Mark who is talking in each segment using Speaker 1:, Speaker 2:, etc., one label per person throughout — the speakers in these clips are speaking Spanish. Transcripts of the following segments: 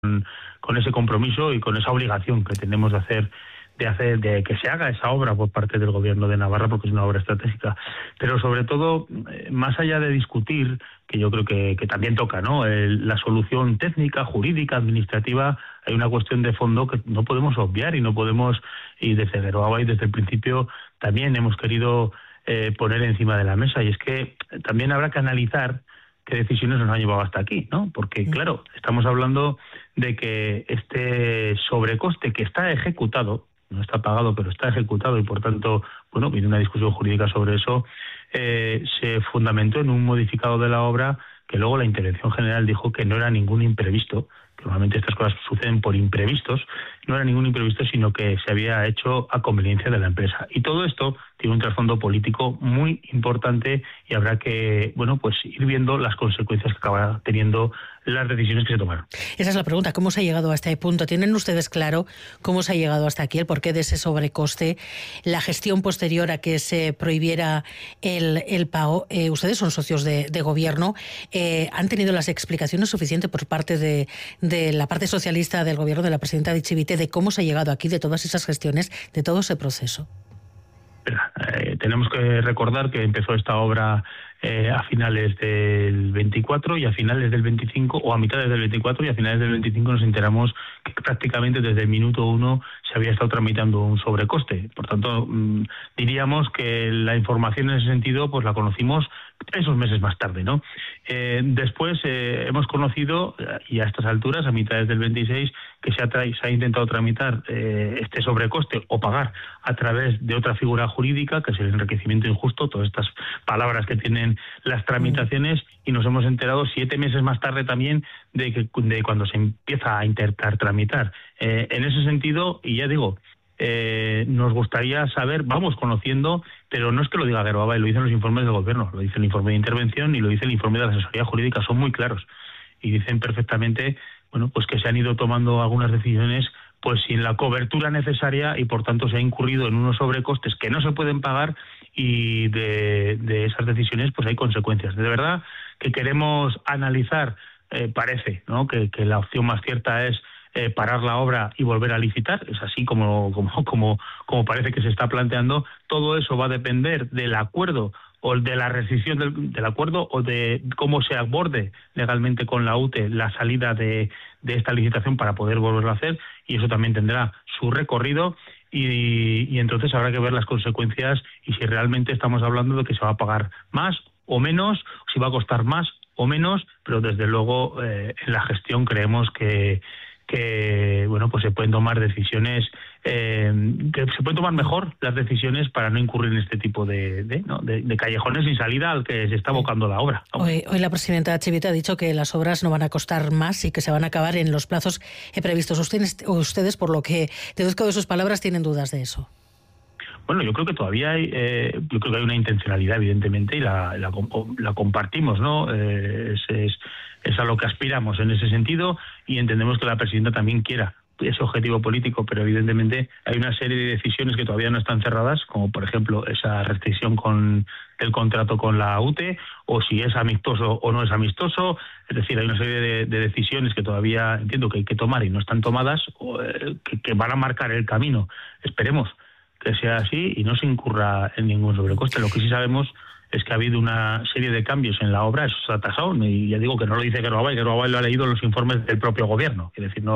Speaker 1: con ese compromiso y con esa obligación que tenemos de que se haga esa obra por parte del Gobierno de Navarra, porque es una obra estratégica. Pero sobre todo, más allá de discutir, que yo creo que también toca, ¿no?, la solución técnica, jurídica, administrativa, hay una cuestión de fondo que no podemos obviar y desde Geroa y desde el principio también hemos querido poner encima de la mesa, y es que también habrá que analizar qué decisiones nos han llevado hasta aquí, ¿no? Porque, claro, estamos hablando de que este sobrecoste que está ejecutado, no está pagado, pero está ejecutado, y por tanto, bueno, viene una discusión jurídica sobre eso, se fundamentó en un modificado de la obra que luego la Intervención General dijo que no era ningún imprevisto, que normalmente estas cosas suceden por imprevistos, no era ningún imprevisto, sino que se había hecho a conveniencia de la empresa. Y todo esto tiene un trasfondo político muy importante, y habrá que, bueno, pues ir viendo las consecuencias que acabará teniendo las decisiones que se tomaron.
Speaker 2: Esa es la pregunta, ¿cómo se ha llegado a este punto? ¿Tienen ustedes claro cómo se ha llegado hasta aquí, el porqué de ese sobrecoste, la gestión posterior a que se prohibiera el pago? Ustedes son socios de gobierno, ¿han tenido las explicaciones suficientes por parte de la parte socialista del gobierno, de la presidenta de Echivite, de cómo se ha llegado aquí, de todas esas gestiones, de todo ese proceso?
Speaker 1: Tenemos que recordar que empezó esta obra a finales del 24 y a finales del 25, o a mitades del 24 y a finales del 25 nos enteramos que prácticamente desde el minuto 1 se había estado tramitando un sobrecoste. Por tanto, diríamos que la información en ese sentido pues la conocimos esos meses más tarde, ¿no? Después hemos conocido, y a estas alturas, a mitades del 26, que se ha intentado tramitar este sobrecoste o pagar a través de otra figura jurídica, que es el enriquecimiento injusto, todas estas palabras que tienen las tramitaciones, y nos hemos enterado 7 meses más tarde también de cuando se empieza a intentar tramitar. En ese sentido, y ya digo, nos gustaría saber, vamos conociendo, pero no es que lo diga Geroa, lo dicen los informes del Gobierno, lo dice el informe de intervención y lo dice el informe de la asesoría jurídica, son muy claros y dicen perfectamente, bueno, pues que se han ido tomando algunas decisiones pues sin la cobertura necesaria, y por tanto se ha incurrido en unos sobrecostes que no se pueden pagar, y de esas decisiones pues hay consecuencias. De verdad que queremos analizar, parece, ¿no?, que la opción más cierta es parar la obra y volver a licitar. Es así como parece que se está planteando. Todo eso va a depender del acuerdo o de la rescisión del acuerdo, o de cómo se aborde legalmente con la UTE la salida de esta licitación para poder volverlo a hacer, y eso también tendrá su recorrido, y entonces habrá que ver las consecuencias y si realmente estamos hablando de que se va a pagar más o menos, si va a costar más o menos, pero desde luego en la gestión creemos que bueno, pues se pueden tomar decisiones, que se pueden tomar mejor las decisiones para no incurrir en este tipo de callejones sin salida al que se está abocando la obra.
Speaker 2: Hoy la presidenta Echivite ha dicho que las obras no van a costar más y que se van a acabar en los plazos previstos. Ustedes, por lo que deduzco de sus palabras, tienen dudas de eso.
Speaker 1: Bueno, yo creo que todavía hay, yo creo que hay una intencionalidad, evidentemente, y la compartimos, ¿no? Es a lo que aspiramos en ese sentido, y entendemos que la presidenta también quiera ese objetivo político, pero evidentemente hay una serie de decisiones que todavía no están cerradas, como por ejemplo esa restricción con el contrato con la UTE, o si es amistoso o no es amistoso. Es decir, hay una serie de decisiones que todavía entiendo que hay que tomar y no están tomadas, que van a marcar el camino. Esperemos que sea así y no se incurra en ningún sobrecoste. Lo que sí sabemos es que ha habido una serie de cambios en la obra, eso se ha tasado, y ya digo que no lo dice Geroa, y Geroa lo ha leído en los informes del propio Gobierno. Es decir,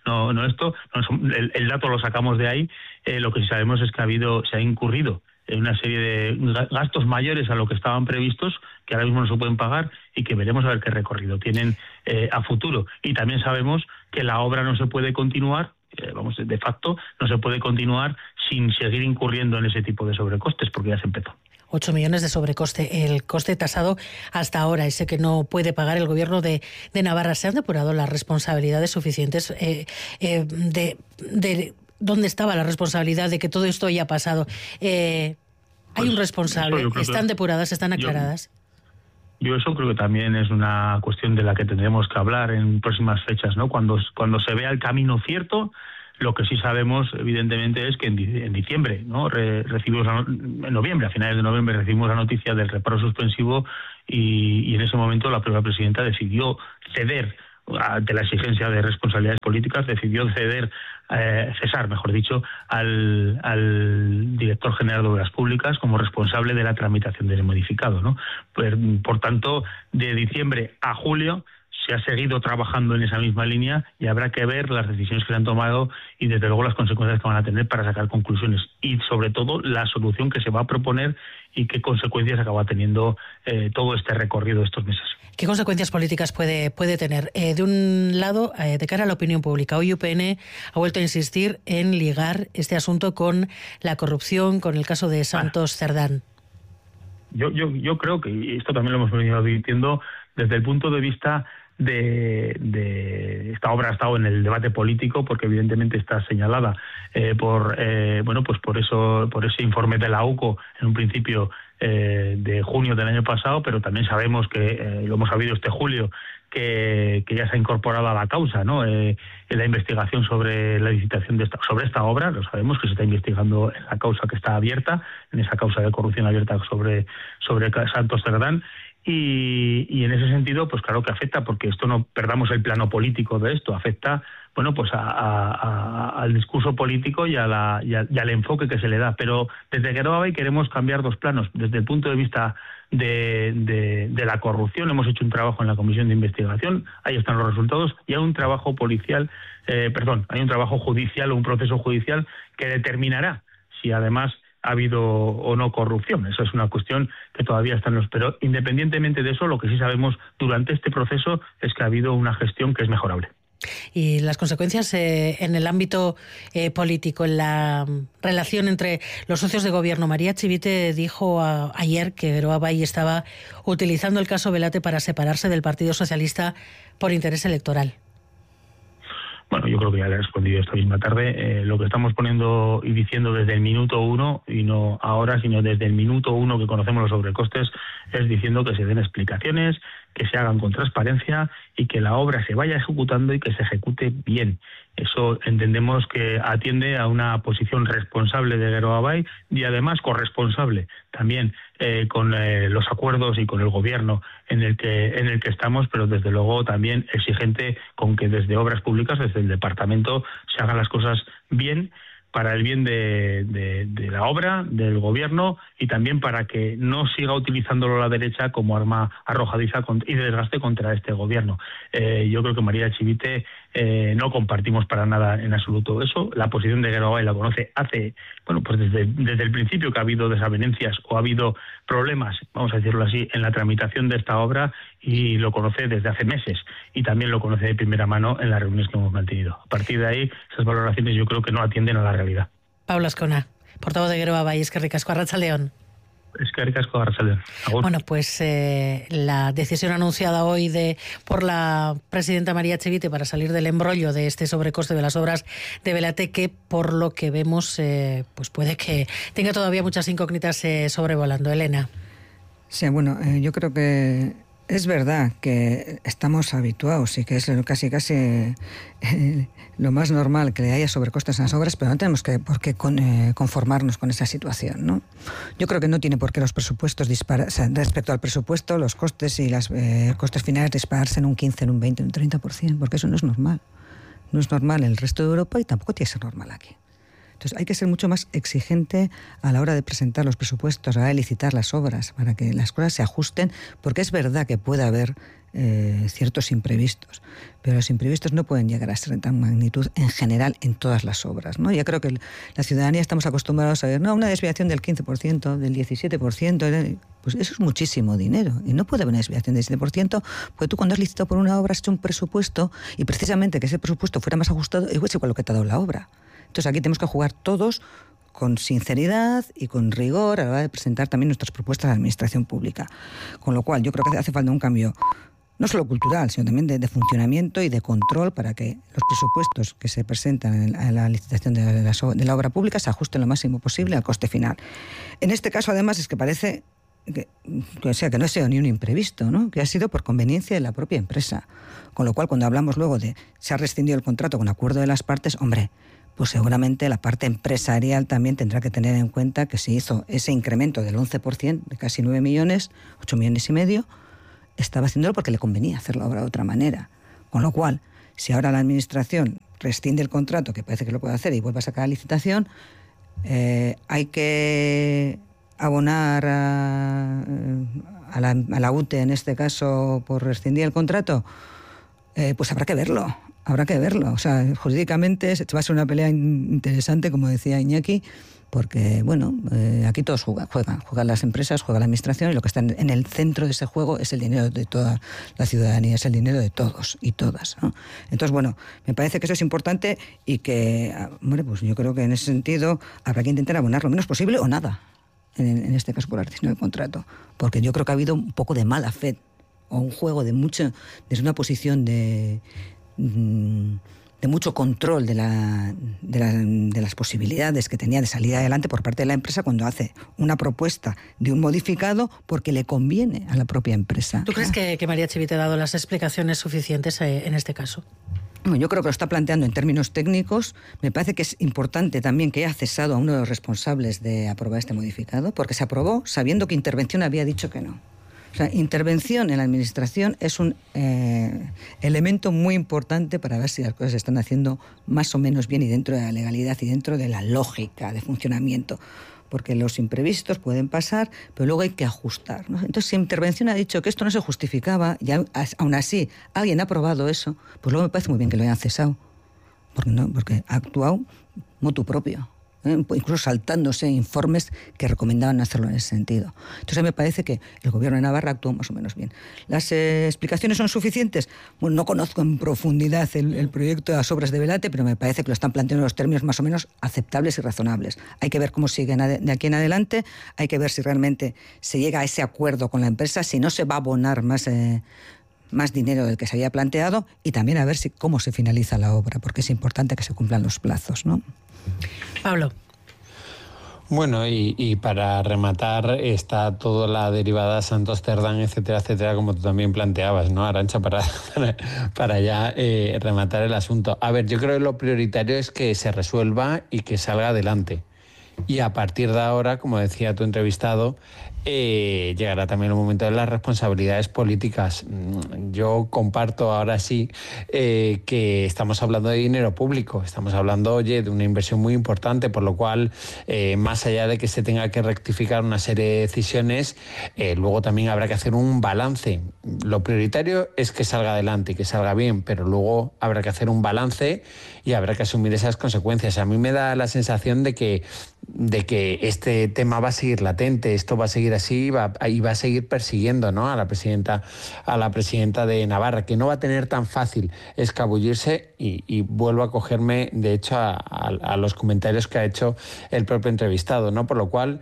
Speaker 1: el dato lo sacamos de ahí. Lo que sí sabemos es que se ha incurrido en una serie de gastos mayores a lo que estaban previstos, que ahora mismo no se pueden pagar, y que veremos a ver qué recorrido tienen a futuro. Y también sabemos que la obra no se puede continuar, de facto, no se puede continuar sin seguir incurriendo en ese tipo de sobrecostes, porque ya se empezó.
Speaker 2: 8 millones de sobrecoste, el coste tasado hasta ahora, ese que no puede pagar el Gobierno de Navarra. ¿Se han depurado las responsabilidades suficientes de dónde estaba la responsabilidad de que todo esto haya pasado? ¿Hay un responsable? ¿Están depuradas, están aclaradas?
Speaker 1: Yo eso creo que también es una cuestión de la que tendremos que hablar en próximas fechas, ¿no? Cuando se vea el camino cierto. Lo que sí sabemos, evidentemente, es que en diciembre, ¿no?, en noviembre, a finales de noviembre, recibimos la noticia del reparo suspensivo, y en ese momento la propia presidenta decidió ceder ante la exigencia de responsabilidades políticas, decidió cesar, mejor dicho, al director general de Obras Públicas como responsable de la tramitación del modificado, ¿no? Por tanto, de diciembre a julio se ha seguido trabajando en esa misma línea y habrá que ver las decisiones que se han tomado y desde luego las consecuencias que van a tener para sacar conclusiones y sobre todo la solución que se va a proponer y qué consecuencias acaba teniendo todo este recorrido de estos meses.
Speaker 2: ¿Qué consecuencias políticas puede tener? De un lado, de cara a la opinión pública, hoy UPN ha vuelto a insistir en ligar este asunto con la corrupción, con el caso de Santos Cerdán.
Speaker 1: Yo creo que esto también lo hemos venido advirtiendo desde el punto de vista de esta obra ha estado en el debate político porque evidentemente está señalada por ese informe de la UCO en un principio de junio del año pasado, pero también sabemos que lo hemos sabido este julio que ya se ha incorporado a la causa, ¿no? En la investigación sobre la licitación sobre esta obra. Lo sabemos que se está investigando en la causa que está abierta, en esa causa de corrupción abierta sobre Santos Cerdán. Y en ese sentido, pues claro que afecta, porque esto no perdamos el plano político de esto, afecta, bueno, pues al discurso político y al enfoque que se le da. Pero desde Geroa Bai queremos cambiar dos planos. Desde el punto de vista de la corrupción hemos hecho un trabajo en la comisión de investigación, ahí están los resultados, y hay un trabajo hay un trabajo judicial o un proceso judicial que determinará si además ha habido o no corrupción. Eso es una cuestión que todavía está en los... Pero independientemente de eso, lo que sí sabemos durante este proceso es que ha habido una gestión que es mejorable.
Speaker 2: Y las consecuencias en el ámbito político, en la relación entre los socios de gobierno. María Chivite dijo ayer que Geroa Bai estaba utilizando el caso Belate para separarse del Partido Socialista por interés electoral.
Speaker 1: Bueno, yo creo que ya le he respondido esta misma tarde. Lo que estamos poniendo y diciendo desde el minuto 1, y no ahora, sino desde el minuto 1 que conocemos los sobrecostes, es diciendo que se den explicaciones, que se hagan con transparencia y que la obra se vaya ejecutando y que se ejecute bien. Eso entendemos que atiende a una posición responsable de Geroa Bai y además corresponsable también con los acuerdos y con el gobierno en el que estamos, pero desde luego también exigente con que desde Obras Públicas, desde el departamento, se hagan las cosas bien, para el bien de la obra, del gobierno, y también para que no siga utilizándolo la derecha como arma arrojadiza y de desgaste contra este gobierno. Yo creo que María Chivite no compartimos para nada en absoluto eso. La posición de Geroa Bai la conoce desde el principio que ha habido desavenencias o ha habido problemas, vamos a decirlo así, en la tramitación de esta obra, y lo conoce desde hace meses y también lo conoce de primera mano en las reuniones que hemos mantenido. A partir de ahí, esas valoraciones yo creo que no atienden a la realidad.
Speaker 2: Paula Azcona, portavoz de Geroa Bai. Eskerrik asko, arratsaldeon.
Speaker 1: Eskerrik asko, arratsaldeon.
Speaker 2: Bueno, pues la decisión anunciada hoy por la presidenta María Chivite para salir del embrollo de este sobrecoste de las obras de Belate, que por lo que vemos pues puede que tenga todavía muchas incógnitas sobrevolando. Elena.
Speaker 3: Sí, bueno, yo creo que es verdad que estamos habituados y que es casi lo más normal que le haya sobrecostes en las obras, pero no tenemos por qué conformarnos con esa situación, ¿no? Yo creo que no tiene por qué los presupuestos respecto al presupuesto, los costes y los costes finales dispararse en un 15, en un 20, en un 30%, porque eso no es normal. No es normal en el resto de Europa y tampoco tiene que ser normal aquí. Entonces hay que ser mucho más exigente a la hora de presentar los presupuestos, a la hora de licitar las obras, para que las cosas se ajusten, porque es verdad que puede haber ciertos imprevistos, pero los imprevistos no pueden llegar a ser de tan magnitud en general en todas las obras, ¿no? Ya creo que la ciudadanía estamos acostumbrados a ver, una desviación del 15%, del 17%, pues eso es muchísimo dinero, y no puede haber una desviación del 17%, porque tú cuando has licitado por una obra has hecho un presupuesto, y precisamente que ese presupuesto fuera más ajustado, igual es igual lo que te ha dado la obra. Entonces aquí tenemos que jugar todos con sinceridad y con rigor a la hora de presentar también nuestras propuestas a la administración pública. Con lo cual yo creo que hace falta un cambio no solo cultural, sino también de funcionamiento y de control para que los presupuestos que se presentan en la licitación de la obra pública se ajusten lo máximo posible al coste final. En este caso, además, es que parece que no ha sido ni un imprevisto, ¿no? Que ha sido por conveniencia de la propia empresa. Con lo cual, cuando hablamos luego de se ha rescindido el contrato con acuerdo de las partes, hombre, pues seguramente la parte empresarial también tendrá que tener en cuenta que se hizo ese incremento del 11%, de casi 9 millones, 8 millones y medio, estaba haciéndolo porque le convenía hacer la obra de otra manera. Con lo cual, si ahora la Administración rescinde el contrato, que parece que lo puede hacer, y vuelve a sacar la licitación, hay que abonar a la UTE, en este caso, por rescindir el contrato, pues habrá que verlo. O sea, jurídicamente va a ser una pelea interesante, como decía Iñaki, porque, bueno, aquí todos juegan las empresas, juega la Administración, y lo que está en el centro de ese juego es el dinero de toda la ciudadanía, es el dinero de todos y todas, ¿no? Entonces, bueno, me parece que eso es importante y que, bueno, pues yo creo que en ese sentido habrá que intentar abonar lo menos posible o nada, en este caso por la rescisión del contrato, porque yo creo que ha habido un poco de mala fe o un juego desde una posición de mucho control de las posibilidades que tenía de salir adelante por parte de la empresa cuando hace una propuesta de un modificado porque le conviene a la propia empresa.
Speaker 2: ¿Tú crees que María Chivite ha dado las explicaciones suficientes en este caso?
Speaker 3: Bueno, yo creo que lo está planteando en términos técnicos. Me parece que es importante también que haya cesado a uno de los responsables de aprobar este modificado, porque se aprobó sabiendo que Intervención había dicho que no. O sea, intervención en la Administración es un elemento muy importante para ver si las cosas se están haciendo más o menos bien y dentro de la legalidad y dentro de la lógica de funcionamiento. Porque los imprevistos pueden pasar, pero luego hay que ajustar, ¿no? Entonces, si Intervención ha dicho que esto no se justificaba y aún así alguien ha aprobado eso, pues luego me parece muy bien que lo hayan cesado. Porque ha actuado motu propio. Incluso saltándose informes que recomendaban hacerlo en ese sentido. Entonces me parece que el Gobierno de Navarra actuó más o menos bien. ¿Las explicaciones son suficientes? Bueno, no conozco en profundidad el proyecto de las obras de Velate, pero me parece que lo están planteando en los términos más o menos aceptables y razonables. Hay que ver cómo siguen de aquí en adelante, hay que ver si realmente se llega a ese acuerdo con la empresa, si no se va a abonar más dinero del que se había planteado, y también a ver cómo se finaliza la obra, porque es importante que se cumplan los plazos, ¿no?
Speaker 2: Pablo.
Speaker 4: Bueno, y para rematar está toda la derivada Santos Cerdán, etcétera, etcétera, como tú también planteabas, ¿no, Arantxa? Para ya rematar el asunto. A ver, yo creo que lo prioritario es que se resuelva y que salga adelante. Y a partir de ahora, como decía tu entrevistado, llegará también el momento de las responsabilidades políticas. Yo comparto ahora sí que estamos hablando de dinero público, estamos hablando, de una inversión muy importante, por lo cual, más allá de que se tenga que rectificar una serie de decisiones, luego también habrá que hacer un balance. Lo prioritario es que salga adelante y que salga bien, pero luego habrá que hacer un balance y habrá que asumir esas consecuencias. A mí me da la sensación de que este tema va a seguir latente, esto va a seguir así y va a seguir persiguiendo, ¿no?, a la presidenta de Navarra, que no va a tener tan fácil escabullirse, y vuelvo a cogerme, de hecho, a los comentarios que ha hecho el propio entrevistado, ¿no? Por lo cual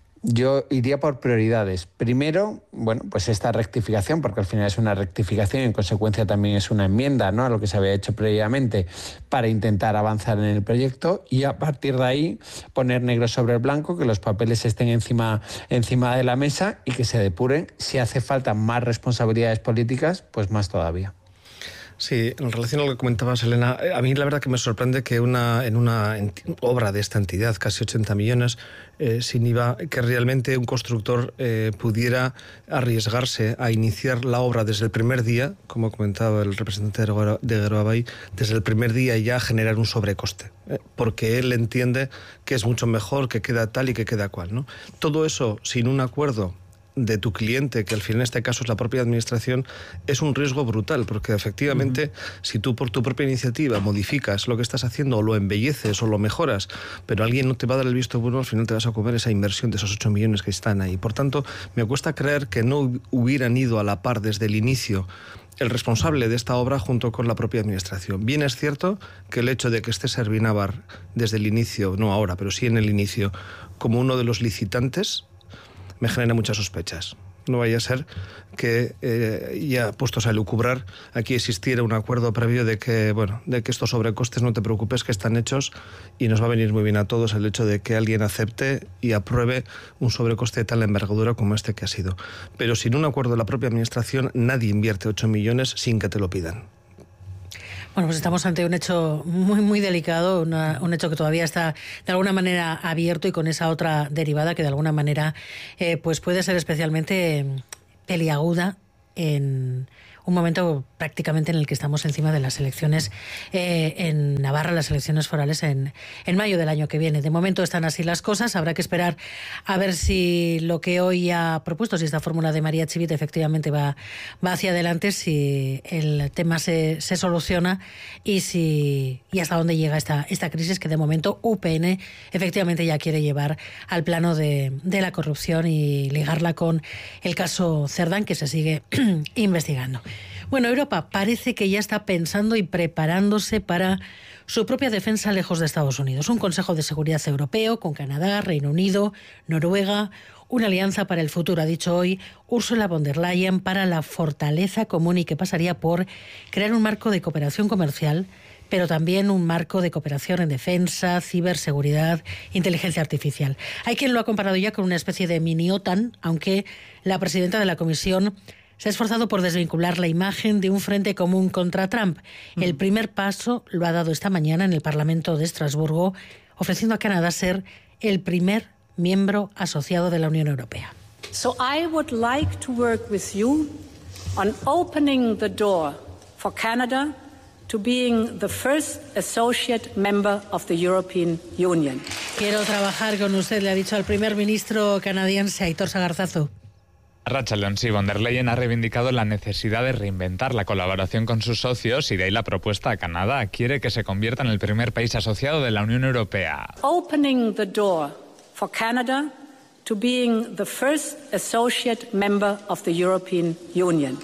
Speaker 4: yo iría por prioridades. Primero, bueno, pues esta rectificación, porque al final es una rectificación y en consecuencia también es una enmienda, ¿no?, a lo que se había hecho previamente para intentar avanzar en el proyecto, y a partir de ahí poner negro sobre el blanco, que los papeles estén encima de la mesa y que se depuren. Si hace falta más responsabilidades políticas, pues más todavía.
Speaker 5: Sí, en relación a lo que comentabas, Elena, a mí la verdad que me sorprende que en una obra de esta entidad, casi 80 millones, sin IVA, que realmente un constructor pudiera arriesgarse a iniciar la obra desde el primer día, como comentaba el representante de Geroabay, desde el primer día ya generar un sobrecoste, porque él entiende que es mucho mejor, que queda tal y que queda cual, ¿no? Todo eso sin un acuerdo de tu cliente, que al final en este caso es la propia administración, es un riesgo brutal, porque efectivamente si tú por tu propia iniciativa modificas lo que estás haciendo o lo embelleces o lo mejoras, pero alguien no te va a dar el visto bueno, al final te vas a comer esa inversión de esos 8 millones que están ahí. Por tanto, me cuesta creer que no hubieran ido a la par desde el inicio el responsable de esta obra junto con la propia administración. Bien es cierto que el hecho de que esté Servinavar desde el inicio, no ahora, pero sí en el inicio, como uno de los licitantes, me genera muchas sospechas. No vaya a ser que, ya puestos a elucubrar, aquí existiera un acuerdo previo de que estos sobrecostes, no te preocupes, que están hechos, y nos va a venir muy bien a todos el hecho de que alguien acepte y apruebe un sobrecoste de tal envergadura como este que ha sido. Pero sin un acuerdo de la propia administración, nadie invierte 8 millones sin que te lo pidan.
Speaker 2: Bueno, pues estamos ante un hecho muy, muy delicado, un hecho que todavía está de alguna manera abierto, y con esa otra derivada que de alguna manera pues puede ser especialmente peliaguda en un momento prácticamente en el que estamos encima de las elecciones en Navarra, las elecciones forales en mayo del año que viene. De momento están así las cosas. Habrá que esperar a ver si lo que hoy ha propuesto, si esta fórmula de María Chivite efectivamente va hacia adelante, si el tema se soluciona y hasta dónde llega esta crisis que de momento UPN efectivamente ya quiere llevar al plano de la corrupción y ligarla con el caso Cerdán, que se sigue investigando. Bueno, Europa parece que ya está pensando y preparándose para su propia defensa lejos de Estados Unidos. Un Consejo de Seguridad Europeo con Canadá, Reino Unido, Noruega, una alianza para el futuro, ha dicho hoy Ursula von der Leyen, para la fortaleza común y que pasaría por crear un marco de cooperación comercial, pero también un marco de cooperación en defensa, ciberseguridad, inteligencia artificial. Hay quien lo ha comparado ya con una especie de mini-OTAN, aunque la presidenta de la Comisión se ha esforzado por desvincular la imagen de un frente común contra Trump. El primer paso lo ha dado esta mañana en el Parlamento de Estrasburgo, ofreciendo a Canadá ser el primer miembro asociado de la Unión Europea.
Speaker 6: So I would like to work with you on opening the door for Canada to being the first associate member of the European Union.
Speaker 2: Quiero trabajar con usted, le ha dicho al primer ministro canadiense Aitor Sagarzazu.
Speaker 7: Rachalón, sí, von der Leyen ha reivindicado la necesidad de reinventar la colaboración con sus socios y de ahí la propuesta a Canadá. Quiere que se convierta en el primer país asociado de la Unión Europea.
Speaker 6: Opening the door for Canada to being the first associate member of the European Union.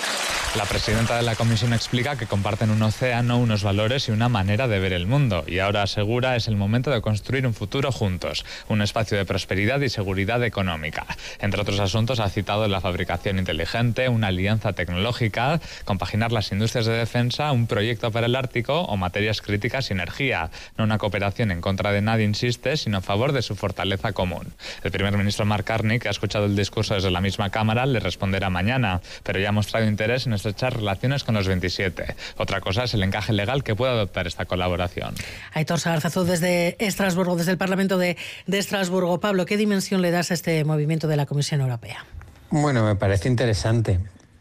Speaker 7: La presidenta de la Comisión explica que comparten un océano, unos valores y una manera de ver el mundo. Y ahora asegura es el momento de construir un futuro juntos, un espacio de prosperidad y seguridad económica. Entre otros asuntos ha citado la fabricación inteligente, una alianza tecnológica, compaginar las industrias de defensa, un proyecto para el Ártico o materias críticas y energía. No una cooperación en contra de nadie, insiste, sino a favor de su fortaleza común. El primer ministro Mark Carney, que ha escuchado el discurso desde la misma Cámara, le responderá mañana, pero ya ha mostrado interés en estrechar relaciones con los 27. Otra cosa es el encaje legal que puede adoptar esta colaboración.
Speaker 2: Aitor Sagarzazu desde Estrasburgo, desde el Parlamento de Estrasburgo. Pablo, ¿qué dimensión le das a este movimiento de la Comisión Europea?
Speaker 4: Bueno, me parece interesante.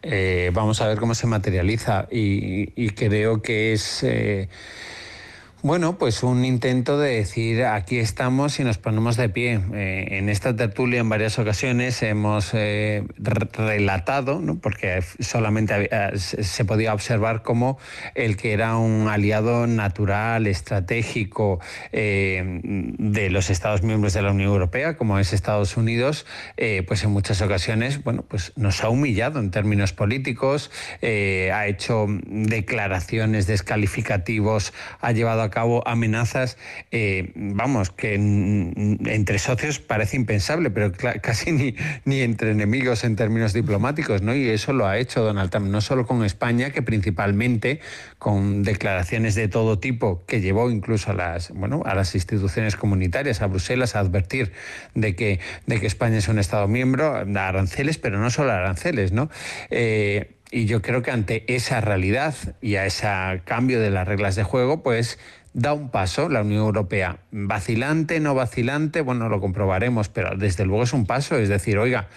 Speaker 4: Vamos a ver cómo se materializa y creo que es... Bueno, pues un intento de decir aquí estamos y nos ponemos de pie. En esta tertulia en varias ocasiones hemos relatado, ¿no? Porque solamente se podía observar como el que era un aliado natural, estratégico de los Estados miembros de la Unión Europea, como es Estados Unidos, pues en muchas ocasiones, bueno, pues nos ha humillado en términos políticos, ha hecho declaraciones descalificativos, ha llevado a cabo amenazas, vamos, que entre socios parece impensable, pero casi ni entre enemigos en términos diplomáticos, ¿no? Y eso lo ha hecho Donald Trump, no solo con España, que principalmente con declaraciones de todo tipo, que llevó incluso a las instituciones comunitarias, a Bruselas, a advertir de que España es un Estado miembro, da aranceles, pero no solo aranceles, ¿no? Y yo creo que ante esa realidad y a ese cambio de las reglas de juego, pues da un paso la Unión Europea. ¿Vacilante, no vacilante? Bueno, lo comprobaremos, pero desde luego es un paso. Es decir, oiga,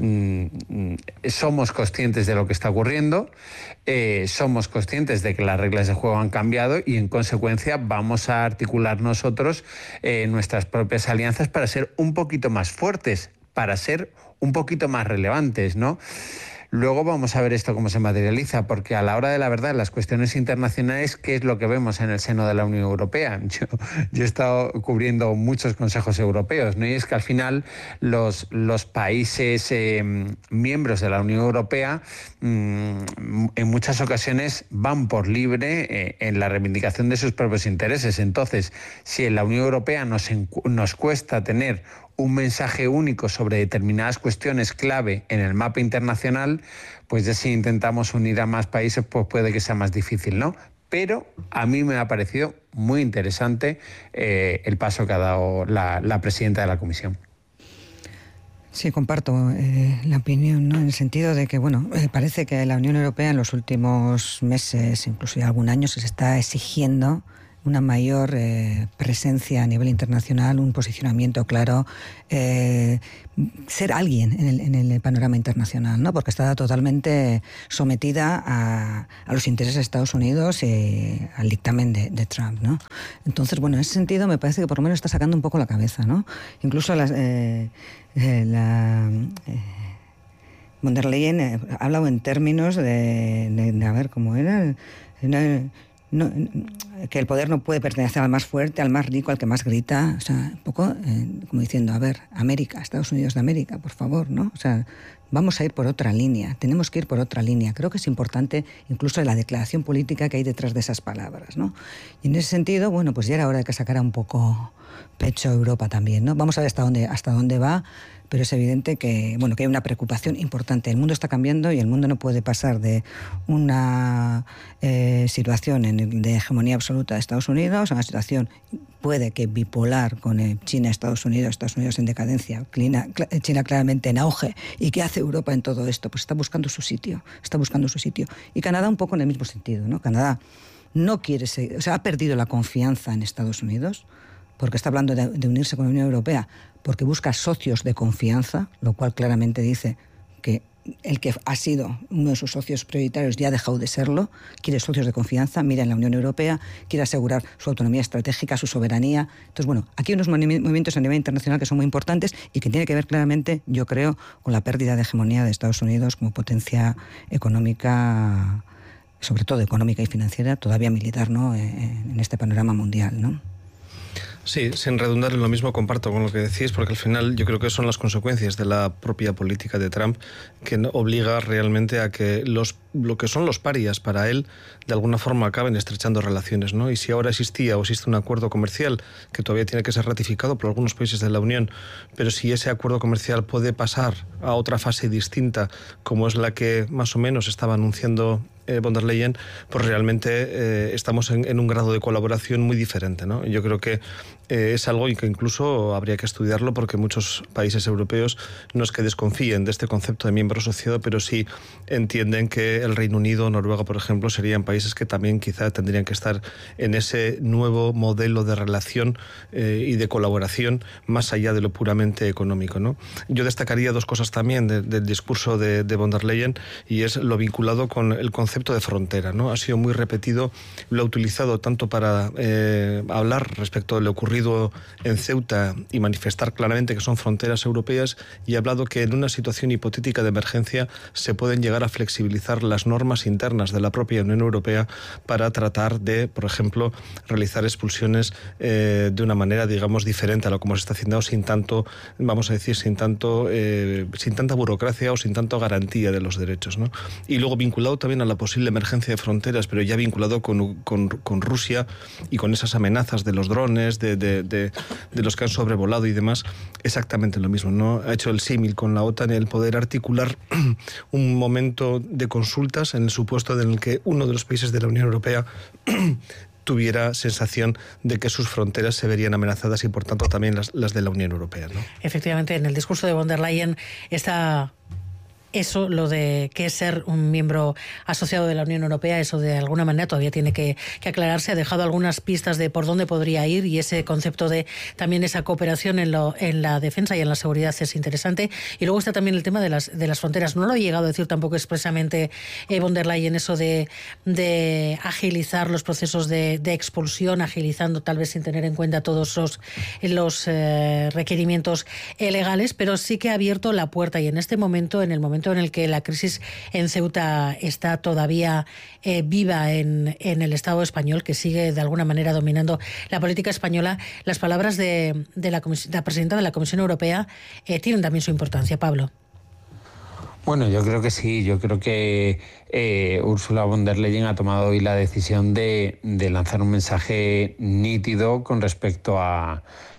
Speaker 4: somos conscientes de lo que está ocurriendo, somos conscientes de que las reglas de juego han cambiado y en consecuencia vamos a articular nosotros nuestras propias alianzas para ser un poquito más fuertes, para ser un poquito más relevantes, ¿no? Luego vamos a ver esto cómo se materializa, porque a la hora de la verdad, las cuestiones internacionales, ¿qué es lo que vemos en el seno de la Unión Europea? Yo he estado cubriendo muchos consejos europeos, ¿no? Y es que al final los países miembros de la Unión Europea en muchas ocasiones van por libre en la reivindicación de sus propios intereses. Entonces, si en la Unión Europea nos cuesta tener un mensaje único sobre determinadas cuestiones clave en el mapa internacional, pues ya si intentamos unir a más países, pues puede que sea más difícil, ¿no? Pero a mí me ha parecido muy interesante el paso que ha dado la presidenta de la Comisión.
Speaker 3: Sí, comparto la opinión, ¿no? En el sentido de que, bueno, parece que la Unión Europea en los últimos meses, incluso ya algún año, se está exigiendo una mayor presencia a nivel internacional, un posicionamiento claro, ser alguien en el panorama internacional, ¿no? Porque está totalmente sometida a los intereses de Estados Unidos y al dictamen de Trump, ¿no? Entonces, bueno, en ese sentido me parece que por lo menos está sacando un poco la cabeza, ¿no? Incluso von der Leyen ha hablado en términos de a ver cómo era, que el poder no puede pertenecer al más fuerte, al más rico, al que más grita, o sea, un poco como diciendo, a ver, América, Estados Unidos de América, por favor, ¿no? O sea, vamos a ir por otra línea, tenemos que ir por otra línea. Creo que es importante incluso la declaración política que hay detrás de esas palabras, ¿no? Y en ese sentido, bueno, pues ya era hora de que sacara un poco pecho Europa también, ¿no? Vamos a ver hasta dónde va, pero es evidente que, bueno, que hay una preocupación importante. El mundo está cambiando y el mundo no puede pasar de una situación de hegemonía absoluta de Estados Unidos a una situación, puede que bipolar, con China, Estados Unidos en decadencia, China claramente en auge. ¿Y qué hace Europa en todo esto? Pues está buscando su sitio. Y Canadá un poco en el mismo sentido, ¿no? Canadá no quiere seguir, o sea, ha perdido la confianza en Estados Unidos, porque está hablando de unirse con la Unión Europea, porque busca socios de confianza, lo cual claramente dice que el que ha sido uno de sus socios prioritarios ya ha dejado de serlo, quiere socios de confianza, mira en la Unión Europea, quiere asegurar su autonomía estratégica, su soberanía. Entonces, bueno, aquí hay unos movimientos a nivel internacional que son muy importantes y que tiene que ver claramente, yo creo, con la pérdida de hegemonía de Estados Unidos como potencia económica, sobre todo económica y financiera, todavía militar, ¿no?, en este panorama mundial, ¿no?
Speaker 5: Sí, sin redundar en lo mismo, comparto con lo que decís, porque al final yo creo que son las consecuencias de la propia política de Trump que obliga realmente a que lo que son los parias para él de alguna forma acaben estrechando relaciones, ¿no? Y si ahora existía o existe un acuerdo comercial que todavía tiene que ser ratificado por algunos países de la Unión, pero si ese acuerdo comercial puede pasar a otra fase distinta, como es la que más o menos estaba anunciando von der Leyen, pues realmente estamos en un grado de colaboración muy diferente, ¿no? Yo creo que es algo y que incluso habría que estudiarlo, porque muchos países europeos no es que desconfíen de este concepto de miembro asociado, pero sí entienden que el Reino Unido, Noruega, por ejemplo, serían países que también quizá tendrían que estar en ese nuevo modelo de relación y de colaboración más allá de lo puramente económico, ¿no? Yo destacaría dos cosas también del discurso de von der Leyen, y es lo vinculado con el concepto de frontera, ¿no? Ha sido muy repetido, lo ha utilizado tanto para hablar respecto de lo ocurrido en Ceuta y manifestar claramente que son fronteras europeas, y ha hablado que en una situación hipotética de emergencia se pueden llegar a flexibilizar las normas internas de la propia Unión Europea para tratar de, por ejemplo, realizar expulsiones de una manera, digamos, diferente a lo como se está haciendo, sin tanto, vamos a decir, sin tanta burocracia o sin tanto garantía de los derechos, ¿no? Y luego vinculado también a la posible emergencia de fronteras, pero ya vinculado con Rusia y con esas amenazas de los drones, de los que han sobrevolado y demás, exactamente lo mismo, ¿no? Ha hecho el símil con la OTAN, el poder articular un momento de consultas en el supuesto en el que uno de los países de la Unión Europea tuviera sensación de que sus fronteras se verían amenazadas, y por tanto también las de la Unión Europea, ¿no?
Speaker 2: Efectivamente, en el discurso de von der Leyen está eso, lo de qué es ser un miembro asociado de la Unión Europea, eso de alguna manera todavía tiene que aclararse. Ha dejado algunas pistas de por dónde podría ir, y ese concepto de también esa cooperación en la defensa y en la seguridad es interesante. Y luego está también el tema de las fronteras. No lo ha llegado a decir tampoco expresamente von der Leyen, eso de agilizar los procesos de expulsión, agilizando tal vez sin tener en cuenta todos los requerimientos legales, pero sí que ha abierto la puerta, y en este momento, en el momento en el que la crisis en Ceuta está todavía viva en el Estado español, que sigue de alguna manera dominando la política española, las palabras de la presidenta de la Comisión Europea tienen también su importancia, Pablo.
Speaker 4: Bueno, yo creo que sí. Yo creo que Ursula von der Leyen ha tomado hoy la decisión de lanzar un mensaje nítido con respecto a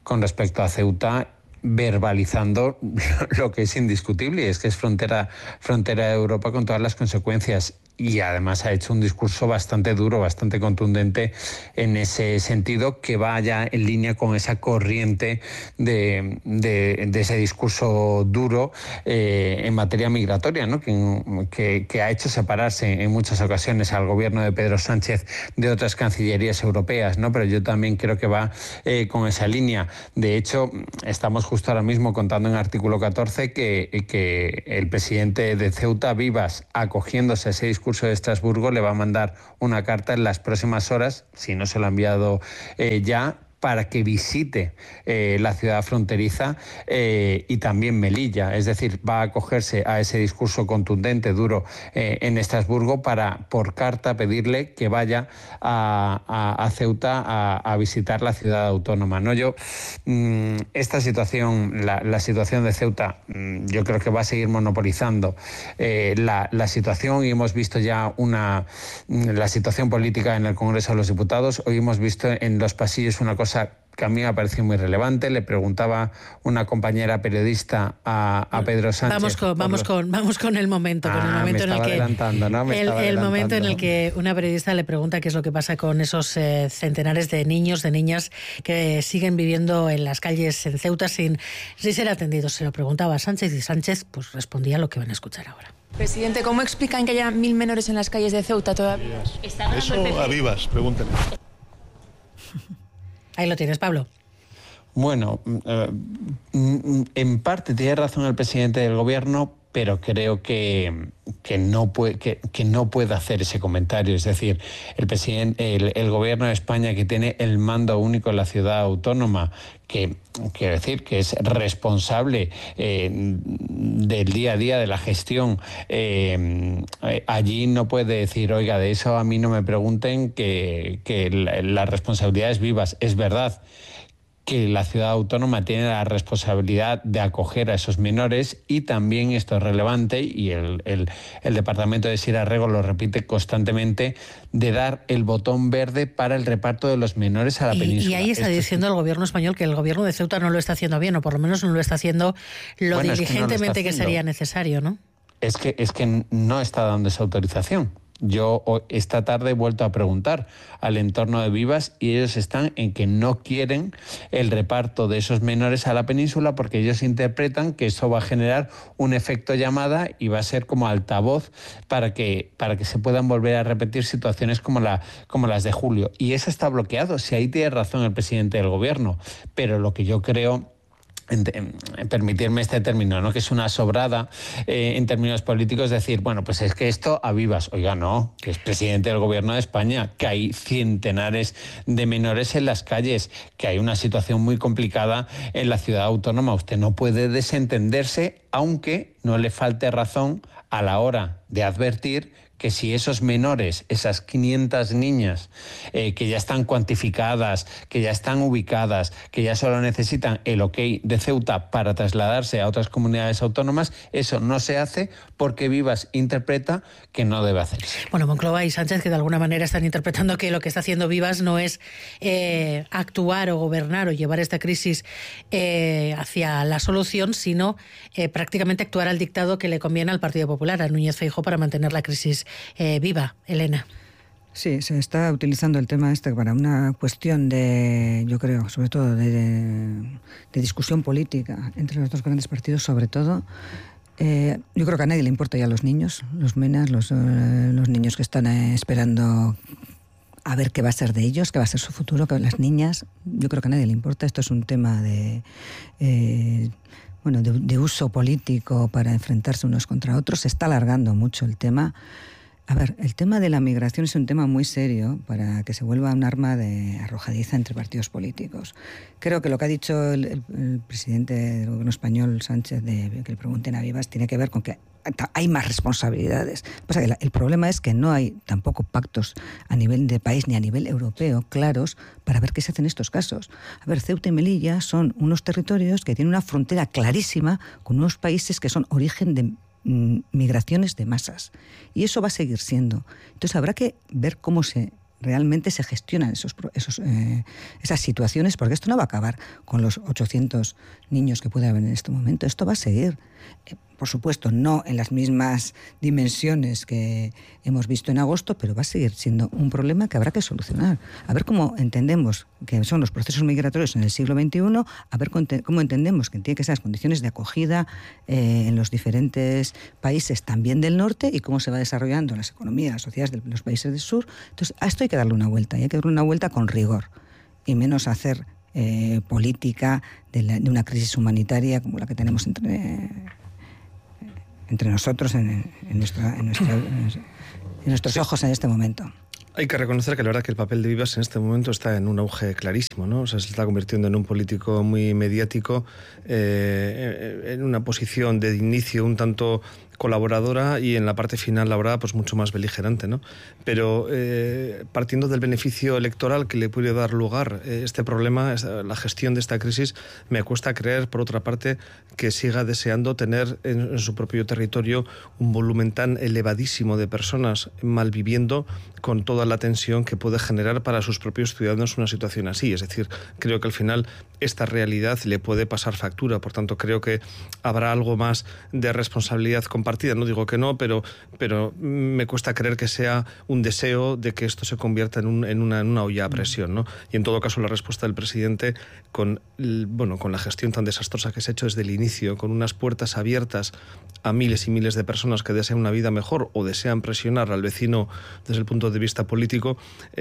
Speaker 4: Ceuta, verbalizando lo que es indiscutible, y es que es frontera de Europa con todas las consecuencias. y además ha hecho un discurso bastante duro, bastante contundente en ese sentido, que va ya en línea con esa corriente de ese discurso duro en materia migratoria, ¿no? que ha hecho separarse en muchas ocasiones al gobierno de Pedro Sánchez de otras cancillerías europeas, ¿no? Pero yo también creo que va con esa línea. De hecho, estamos justo ahora mismo contando en artículo 14 que el presidente de Ceuta, Vivas, acogiéndose a ese discurso de Estrasburgo, le va a mandar una carta en las próximas horas, si no se lo ha enviado ya, para que visite la ciudad fronteriza y también Melilla. Es decir, va a acogerse a ese discurso contundente, duro, en Estrasburgo, para por carta pedirle que vaya a Ceuta a visitar la ciudad autónoma, ¿no? Esta situación, la situación de Ceuta, yo creo que va a seguir monopolizando la situación, y hemos visto ya la situación política en el Congreso de los Diputados. Hoy hemos visto en los pasillos una cosa que a mí me ha parecido muy relevante. Le preguntaba una compañera periodista a Pedro Sánchez.
Speaker 2: Vamos con el momento, el momento en el que una periodista le pregunta qué es lo que pasa con esos centenares de niños, de niñas que siguen viviendo en las calles en Ceuta sin ser atendidos. Se lo preguntaba a Sánchez y Sánchez pues respondía lo que van a escuchar ahora.
Speaker 8: Presidente, ¿cómo explican que haya 1.000 menores en las calles de Ceuta todavía?
Speaker 9: Eso a Vivas, pregúntenle.
Speaker 2: Ahí lo tienes, Pablo.
Speaker 4: Bueno, en parte tiene razón el presidente del gobierno, pero creo que no puede hacer ese comentario. Es decir, el gobierno de España, que tiene el mando único en la ciudad autónoma, que quiero decir que es responsable del día a día de la gestión, allí no puede decir, oiga, de eso a mí no me pregunten, que la responsabilidad es Vivas. Es verdad que la ciudad autónoma tiene la responsabilidad de acoger a esos menores, y también esto es relevante, y el departamento de Sira Rego lo repite constantemente, de dar el botón verde para el reparto de los menores a la península.
Speaker 2: Y ahí está diciendo el gobierno español que el gobierno de Ceuta no lo está haciendo bien, o por lo menos no lo está haciendo lo diligentemente que sería necesario, ¿no?
Speaker 4: Es que no está dando esa autorización. Yo esta tarde he vuelto a preguntar al entorno de Vivas, y ellos están en que no quieren el reparto de esos menores a la península, porque ellos interpretan que eso va a generar un efecto llamada y va a ser como altavoz para que se puedan volver a repetir situaciones como las de julio. Y eso está bloqueado. Si ahí tiene razón el presidente del gobierno, pero lo que yo creo, permitirme este término, ¿no?, que es una sobrada en términos políticos, decir, bueno, pues es que esto a Vivas. Oiga, no, que es presidente del gobierno de España, que hay centenares de menores en las calles, que hay una situación muy complicada en la ciudad autónoma. Usted no puede desentenderse, aunque no le falte razón a la hora de advertir que si esos menores, esas 500 niñas que ya están cuantificadas, que ya están ubicadas, que ya solo necesitan el ok de Ceuta para trasladarse a otras comunidades autónomas, eso no se hace porque Vivas interpreta que no debe hacerse.
Speaker 2: Bueno, Moncloa y Sánchez, que de alguna manera están interpretando que lo que está haciendo Vivas no es actuar o gobernar o llevar esta crisis hacia la solución, sino prácticamente actuar al dictado que le conviene al Partido Popular, a Núñez Feijóo, para mantener la crisis viva. Elena.
Speaker 3: Sí, se está utilizando el tema este para una cuestión de, yo creo, sobre todo de discusión política entre los dos grandes partidos, sobre todo. Yo creo que a nadie le importa ya los niños, los menas, los niños que están esperando a ver qué va a ser de ellos, qué va a ser su futuro, que las niñas. Yo creo que a nadie le importa. Esto es un tema de uso político para enfrentarse unos contra otros. Se está alargando mucho el tema. A ver, el tema de la migración es un tema muy serio para que se vuelva un arma arrojadiza entre partidos políticos. Creo que lo que ha dicho el presidente del gobierno español, Sánchez, de que le pregunten a Vivas, tiene que ver con que hay más responsabilidades. Pasa que el problema es que no hay tampoco pactos a nivel de país ni a nivel europeo claros para ver qué se hace en estos casos. A ver, Ceuta y Melilla son unos territorios que tienen una frontera clarísima con unos países que son origen de migraciones de masas, y eso va a seguir siendo. Entonces habrá que ver cómo realmente se gestionan esas situaciones, porque esto no va a acabar con los 800 niños que puede haber en este momento. Esto va a seguir. Por supuesto, no en las mismas dimensiones que hemos visto en agosto, pero va a seguir siendo un problema que habrá que solucionar. A ver cómo entendemos que son los procesos migratorios en el siglo XXI, a ver cómo entendemos que tienen que ser las condiciones de acogida en los diferentes países también del norte y cómo se va desarrollando las economías, las sociedades de los países del sur. Entonces, a esto hay que darle una vuelta, y hay que darle una vuelta con rigor y menos hacer política de una crisis humanitaria como la que tenemos entre nosotros en nuestros ojos en este momento.
Speaker 5: Hay que reconocer que la verdad que el papel de Vivas en este momento está en un auge clarísimo, ¿no? O sea, se está convirtiendo en un político muy mediático, en una posición de inicio un tanto colaboradora y en la parte final, la verdad, pues mucho más beligerante, ¿no? Pero partiendo del beneficio electoral que le puede dar lugar este problema, la gestión de esta crisis, me cuesta creer, por otra parte, que siga deseando tener en su propio territorio un volumen tan elevadísimo de personas malviviendo con toda la tensión que puede generar para sus propios ciudadanos una situación así. Es decir, creo que al final esta realidad le puede pasar factura. Por tanto, creo que habrá algo más de responsabilidad compartida. No digo que no, pero me cuesta creer que sea un deseo de que esto se convierta en una olla a presión, ¿no? Y en todo caso, la respuesta del presidente con la gestión tan desastrosa que se ha hecho desde el inicio, con unas puertas abiertas a miles y miles de personas que desean una vida mejor o desean presionar al vecino desde el punto de vista político,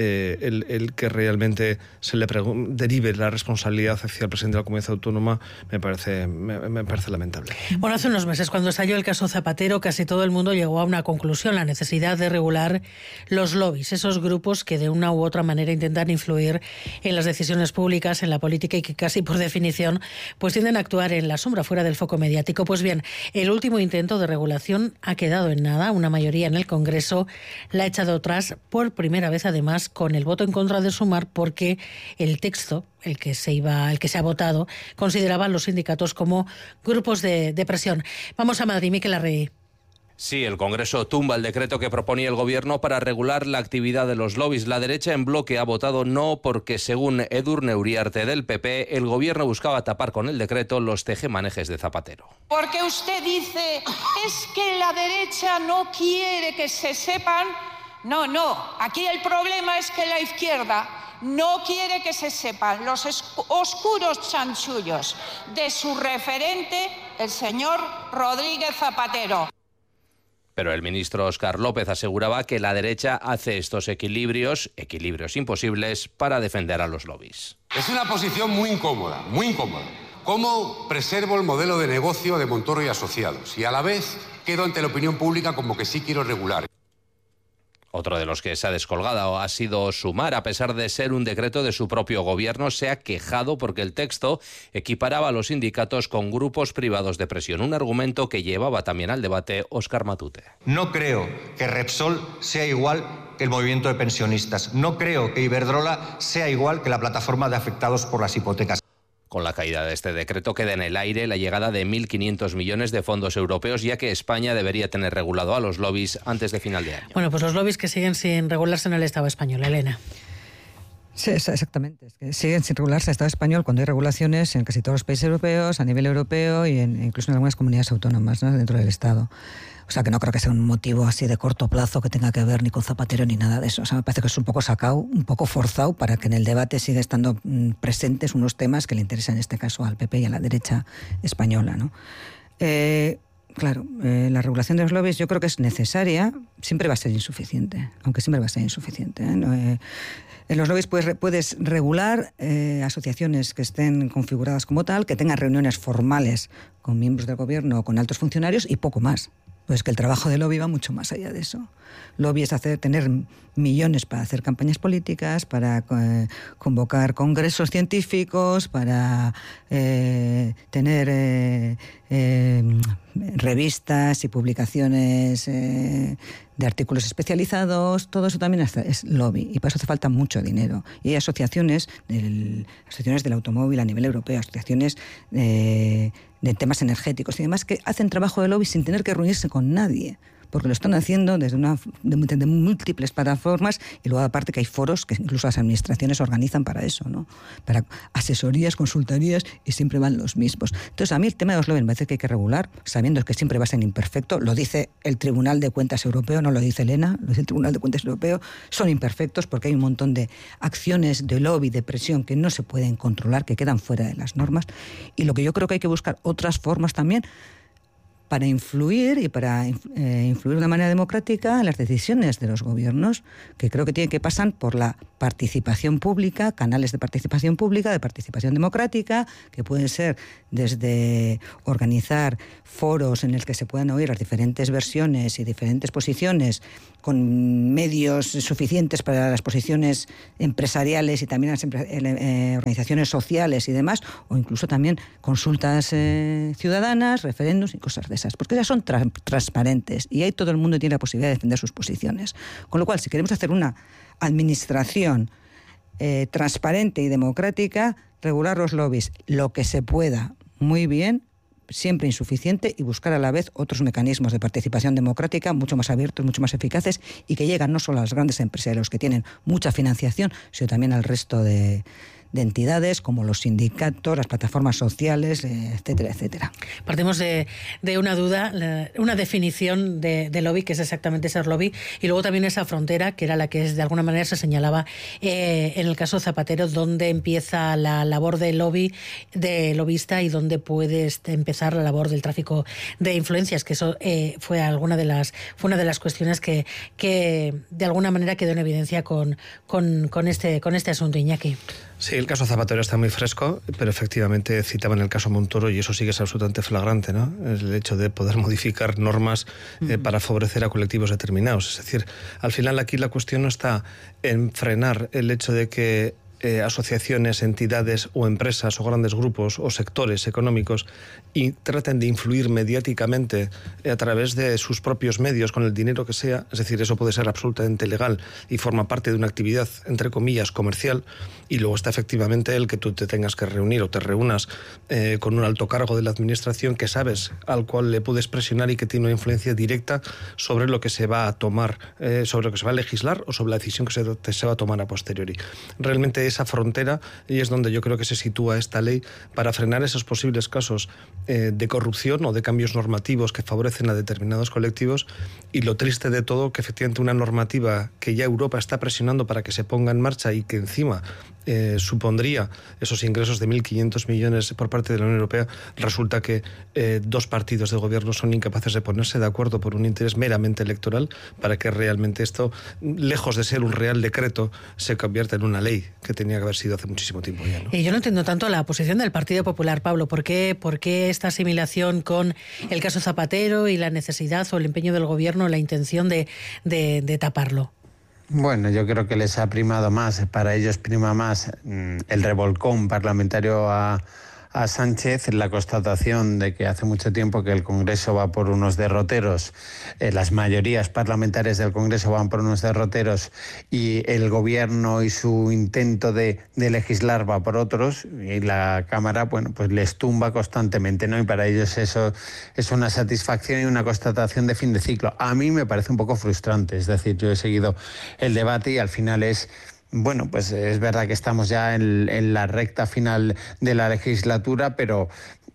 Speaker 5: el que realmente se le derive la responsabilidad hacia el presidente de la Comunidad Autónoma me parece lamentable.
Speaker 2: Bueno, hace unos meses, cuando estalló el caso Zapatero, casi todo el mundo llegó a una conclusión: la necesidad de regular los lobbies, esos grupos que de una u otra manera intentan influir en las decisiones públicas, en la política, y que casi por definición pues tienden a actuar en la sombra, fuera del foco mediático. Pues bien, el último intento de regulación ha quedado en nada. Una mayoría en el Congreso la ha echado atrás, por primera vez además con el voto en contra de Sumar, porque el texto, el que se ha votado, consideraba a los sindicatos como grupos de presión. Vamos a Madrid, Miquel Arregui.
Speaker 10: Sí, el Congreso tumba el decreto que proponía el Gobierno para regular la actividad de los lobbies. La derecha en bloque ha votado no porque, según Edurne Uriarte del PP, el Gobierno buscaba tapar con el decreto los tejemanejes de Zapatero.
Speaker 11: Porque usted dice, es que la derecha no quiere que se sepan. No, aquí el problema es que la izquierda no quiere que se sepan los oscuros chanchullos de su referente, el señor Rodríguez Zapatero.
Speaker 10: Pero el ministro Óscar López aseguraba que la derecha hace estos equilibrios imposibles, para defender a los lobbies.
Speaker 12: Es una posición muy incómoda, muy incómoda. ¿Cómo preservo el modelo de negocio de Montoro y Asociados? Y a la vez quedo ante la opinión pública como que sí quiero regular.
Speaker 10: Otro de los que se ha descolgado ha sido Sumar. A pesar de ser un decreto de su propio gobierno, se ha quejado porque el texto equiparaba a los sindicatos con grupos privados de presión, un argumento que llevaba también al debate Óscar Matute.
Speaker 13: No creo que Repsol sea igual que el movimiento de pensionistas. No creo que Iberdrola sea igual que la plataforma de afectados por las hipotecas.
Speaker 10: Con la caída de este decreto queda en el aire la llegada de 1.500 millones de fondos europeos, ya que España debería tener regulado a los lobbies antes de final de año.
Speaker 2: Bueno, pues los lobbies que siguen sin regularse en el Estado español. Elena.
Speaker 3: Sí, exactamente. Es que siguen sin regularse en el Estado español cuando hay regulaciones en casi todos los países europeos, a nivel europeo y incluso en algunas comunidades autónomas, ¿no?, dentro del Estado. O sea, que no creo que sea un motivo así de corto plazo que tenga que ver ni con Zapatero ni nada de eso. O sea, me parece que es un poco sacado, un poco forzado para que en el debate siga estando presentes unos temas que le interesan en este caso al PP y a la derecha española, ¿no? Claro, la regulación de los lobbies yo creo que es necesaria, siempre va a ser insuficiente, aunque siempre va a ser insuficiente, ¿eh? En los lobbies puedes regular asociaciones que estén configuradas como tal, que tengan reuniones formales con miembros del gobierno o con altos funcionarios y poco más. Pues que el trabajo de lobby va mucho más allá de eso. Lobby es tener millones para hacer campañas políticas, para convocar congresos científicos, para tener revistas y publicaciones de artículos especializados. Todo eso también es lobby y para eso hace falta mucho dinero. Y hay asociaciones del automóvil a nivel europeo, asociaciones de temas energéticos y demás que hacen trabajo de lobby sin tener que reunirse con nadie. porque lo están haciendo desde de múltiples plataformas, y luego aparte que hay foros que incluso las administraciones organizan para eso, ¿no? Para asesorías, consultorías, y siempre van los mismos. Entonces, a mí el tema de los lobbies me parece que hay que regular, sabiendo que siempre va a ser imperfecto. Lo dice el Tribunal de Cuentas Europeo, no lo dice Elena, lo dice el Tribunal de Cuentas Europeo. Son imperfectos porque hay un montón de acciones de lobby, de presión, que no se pueden controlar, que quedan fuera de las normas. Y lo que yo creo que hay que buscar otras formas también para influir y para influir de una manera democrática en las decisiones de los gobiernos, que creo que tienen que pasar por la participación pública, canales de participación pública, de participación democrática, que pueden ser desde organizar foros en los que se puedan oír las diferentes versiones y diferentes posiciones, con medios suficientes para las posiciones empresariales y también las organizaciones sociales y demás, o incluso también consultas ciudadanas, referéndums y cosas de esas, porque ellas son transparentes y ahí todo el mundo tiene la posibilidad de defender sus posiciones. Con lo cual, si queremos hacer una administración transparente y democrática, regular los lobbies lo que se pueda, muy bien, siempre insuficiente, y buscar a la vez otros mecanismos de participación democrática mucho más abiertos, mucho más eficaces, y que llegan no solo a los grandes empresarios que tienen mucha financiación, sino también al resto de entidades como los sindicatos, las plataformas sociales, etcétera, etcétera.
Speaker 2: Partimos de una duda, una definición de lobby, que es exactamente ser lobby, y luego también esa frontera, que era la que de alguna manera se señalaba en el caso Zapatero, donde empieza la labor de lobby, de lobista, y donde puede empezar la labor del tráfico de influencias, que eso fue una de las cuestiones que de alguna manera quedó en evidencia con este asunto, Iñaki.
Speaker 5: Sí, el caso Zapatero está muy fresco, pero efectivamente citaban el caso Montoro, y eso sí que es absolutamente flagrante, ¿no? El hecho de poder modificar normas para favorecer a colectivos determinados. Es decir, al final aquí la cuestión no está en frenar el hecho de que asociaciones, entidades o empresas o grandes grupos o sectores económicos y traten de influir mediáticamente a través de sus propios medios con el dinero que sea. Es decir, eso puede ser absolutamente legal y forma parte de una actividad, entre comillas, comercial, y luego está efectivamente el que tú te tengas que reunir o te reúnas con un alto cargo de la administración que sabes al cual le puedes presionar y que tiene una influencia directa sobre lo que se va a tomar, sobre lo que se va a legislar o sobre la decisión que se va a tomar a posteriori. Realmente esa frontera, y es donde yo creo que se sitúa esta ley para frenar esos posibles casos de corrupción o de cambios normativos que favorecen a determinados colectivos. Y lo triste de todo, que efectivamente una normativa que ya Europa está presionando para que se ponga en marcha y que encima supondría esos ingresos de 1.500 millones por parte de la Unión Europea, resulta que dos partidos de gobierno son incapaces de ponerse de acuerdo por un interés meramente electoral para que realmente esto, lejos de ser un real decreto, se convierta en una ley que tenía que haber sido hace muchísimo tiempo ya, ¿no?
Speaker 2: Yo no entiendo tanto la posición del Partido Popular, Pablo. ¿Por qué esta asimilación con el caso Zapatero y la necesidad o el empeño del gobierno, la intención de taparlo?
Speaker 4: Bueno, yo creo que les ha primado más, para ellos prima más el revolcón parlamentario a Sánchez, la constatación de que hace mucho tiempo que el Congreso va por unos derroteros, las mayorías parlamentarias del Congreso van por unos derroteros, y el Gobierno y su intento de legislar va por otros, y la Cámara, bueno, pues les tumba constantemente, ¿no? Y para ellos eso es una satisfacción y una constatación de fin de ciclo. A mí me parece un poco frustrante, es decir, yo he seguido el debate y al final bueno, pues es verdad que estamos ya en la recta final de la legislatura, pero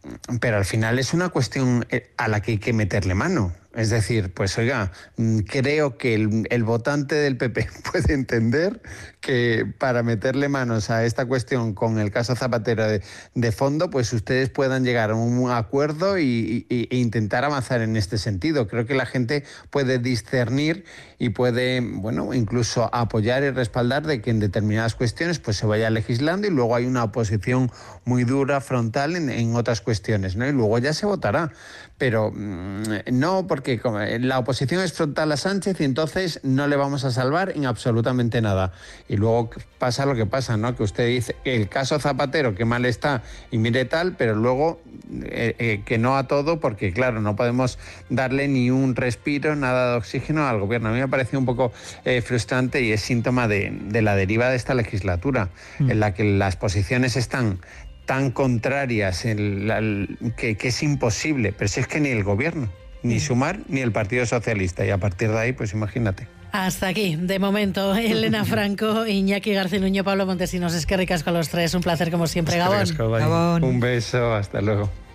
Speaker 4: al final es una cuestión a la que hay que meterle mano. Es decir, pues oiga, creo que el votante del PP puede entender que para meterle manos a esta cuestión con el caso Zapatero de fondo, pues ustedes puedan llegar a un acuerdo e intentar avanzar en este sentido. Creo que la gente puede discernir y puede, bueno, incluso apoyar y respaldar de que en determinadas cuestiones pues se vaya legislando y luego hay una oposición muy dura, frontal en otras cuestiones, ¿no? Y luego ya se votará. Pero no, porque la oposición es frontal a Sánchez y entonces no le vamos a salvar en absolutamente nada. Y luego pasa lo que pasa, ¿no? Que usted dice que el caso Zapatero, que mal está, y mire tal, pero luego que no a todo, porque claro, no podemos darle ni un respiro, nada de oxígeno al gobierno. A mí me ha parecido un poco frustrante y es síntoma de la deriva de esta legislatura, en la que las posiciones están tan contrarias que es imposible, pero si es que ni el gobierno ni Sumar ni el Partido Socialista. Y a partir de ahí, pues imagínate.
Speaker 2: Hasta aquí, de momento, Elena Franco, Iñaki Garcinuño, Pablo Montesinos. Eskerrik asko a los tres, un placer como siempre, Gabón.
Speaker 4: Un beso, hasta luego.